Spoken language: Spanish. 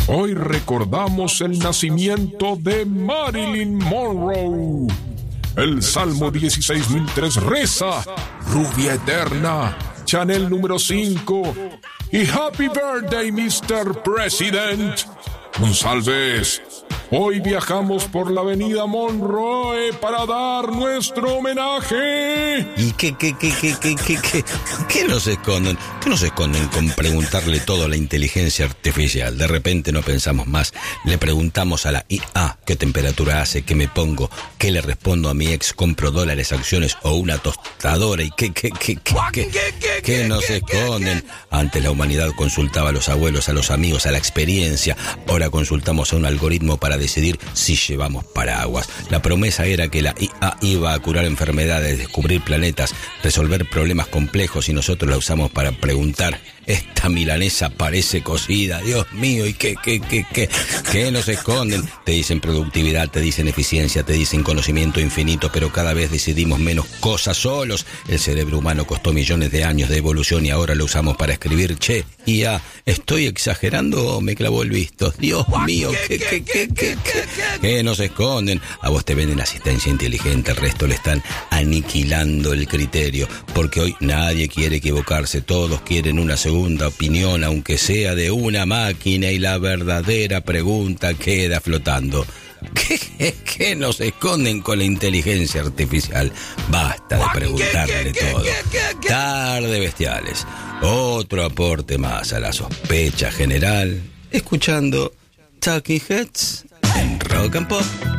Hoy recordamos el nacimiento de Marilyn Monroe. El Salmo 16.003 reza: Rubia eterna, Chanel número 5 y Happy Birthday, Mr. President. González, hoy viajamos por la avenida Monroe para dar nuestro homenaje. ¿Y qué nos esconden? ¿Qué nos esconden con preguntarle todo a la inteligencia artificial? De repente no pensamos más. Le preguntamos a la IA qué temperatura hace, qué me pongo, qué le respondo a mi ex, compro dólares, acciones o una tostadora. ¿Y qué nos esconden? Antes la humanidad consultaba a los abuelos, a los amigos, a la experiencia. Ahora consultamos a un algoritmo para decidir si llevamos paraguas. La promesa era que la IA iba a curar enfermedades, descubrir planetas, resolver problemas complejos, y nosotros la usamos para preguntar: esta milanesa parece cocida, Dios mío, ¿y qué nos esconden? Te dicen productividad, te dicen eficiencia, te dicen conocimiento infinito, pero cada vez decidimos menos cosas solos. El cerebro humano costó millones de años de evolución y ahora lo usamos para escribir: che, IA, ¿estoy exagerando o me clavó el visto? Dios mío, ¿qué nos esconden? A vos te venden asistencia inteligente, al resto le están aniquilando el criterio, porque hoy nadie quiere equivocarse, todos quieren una segunda opinión, aunque sea de una máquina, y la verdadera pregunta queda flotando: ¿Qué nos esconden con la inteligencia artificial? Basta de preguntarle todo. Tarde Bestiales, otro aporte más a la sospecha general, escuchando Talking Heads en Rock and Pop.